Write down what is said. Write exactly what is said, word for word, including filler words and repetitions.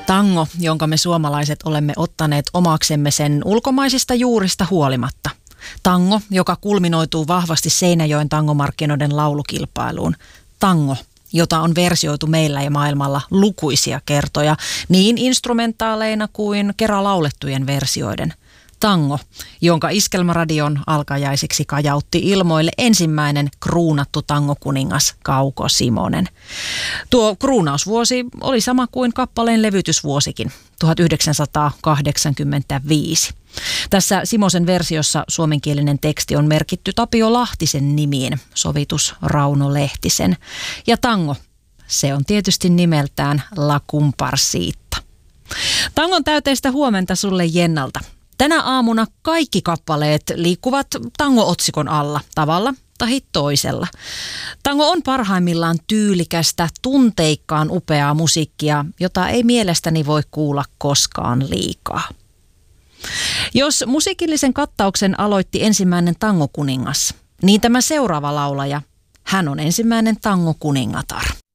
Tango, jonka me suomalaiset olemme ottaneet omaksemme sen ulkomaisista juurista huolimatta. Tango, joka kulminoituu vahvasti Seinäjoen tangomarkkinoiden laulukilpailuun. Tango, jota on versioitu meillä ja maailmalla lukuisia kertoja, niin instrumentaaleina kuin kerran laulettujen versioiden. Tango, jonka Iskelmäradion alkajaisiksi kajautti ilmoille ensimmäinen kruunattu tangokuningas Kauko Simonen. Tuo kruunausvuosi oli sama kuin kappaleen levytysvuosikin, tuhatyhdeksänsataakahdeksankymmentäviisi. Tässä Simosen versiossa suomenkielinen teksti on merkitty Tapio Lahtisen nimiin, sovitus Rauno Lehtisen. Ja tango, se on tietysti nimeltään La Comparsita. Tangon täyteistä huomenta sulle Jennalta. Tänä aamuna kaikki kappaleet liikkuvat tango-otsikon alla tavalla tai toisella. Tango on parhaimmillaan tyylikästä, tunteikkaan upeaa musiikkia, jota ei mielestäni voi kuulla koskaan liikaa. Jos musiikillisen kattauksen aloitti ensimmäinen tangokuningas, niin tämä seuraava laulaja, hän on ensimmäinen tangokuningatar.